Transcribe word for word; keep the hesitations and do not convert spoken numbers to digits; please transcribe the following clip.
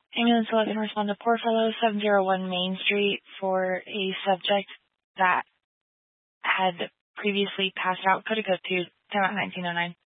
Ambulance eleven respond to Poor Fellow, seven oh one Main Street, for a subject that had previously passed out. Could it go to time at nineteen oh nine?